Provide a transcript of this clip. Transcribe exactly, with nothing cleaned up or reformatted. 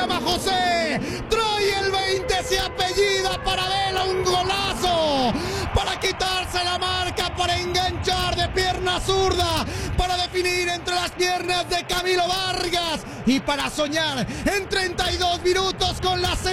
llama José. Trae el veinte, se apellida Paradela, un golazo. Para quitarse la marca, para enganchar de pierna zurda, para definir entre las piernas de Camilo Vargas y para soñar en treinta y dos minutos con la